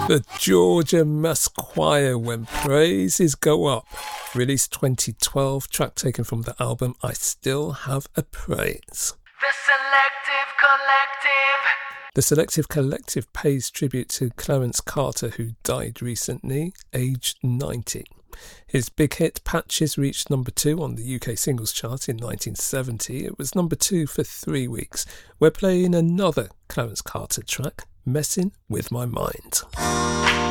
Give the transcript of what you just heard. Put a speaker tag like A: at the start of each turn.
A: The Georgia Mass Choir, When Praises Go Up, released 2012, track taken from the album I Still Have a Praise.
B: The Selective Collective.
A: The Selective Collective pays tribute to Clarence Carter, who died recently, aged 90. His big hit Patches reached number 2 on the UK singles chart in 1970. It was number 2 for 3 weeks. We're playing another Clarence Carter track, Messing With My Mind.